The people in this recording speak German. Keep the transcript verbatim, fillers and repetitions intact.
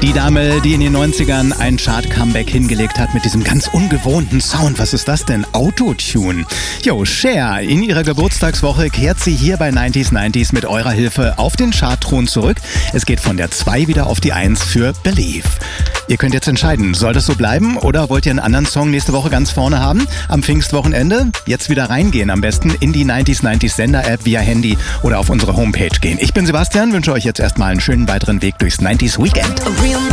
Die Dame, die in den neunzigern ein Chart-Comeback hingelegt hat mit diesem ganz ungewohnten Sound. Was ist das denn? Autotune. Jo, Cher, in ihrer Geburtstagswoche kehrt sie hier bei neunzig neunzig mit eurer Hilfe auf den Chartthron zurück. Es geht von der zwei wieder auf die eins für Believe. Ihr könnt jetzt entscheiden, soll das so bleiben oder wollt ihr einen anderen Song nächste Woche ganz vorne haben? Am Pfingstwochenende jetzt wieder reingehen, am besten in die neunzig neunzig Sender-App via Handy oder auf unsere Homepage gehen. Ich bin Sebastian, wünsche euch jetzt erstmal einen schönen weiteren Weg durchs neunziger Weekend.